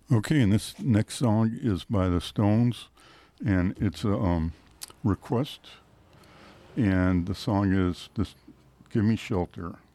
Okay, and this next song is by the Stones, and it's a request, and the song is this: "Give Me Shelter."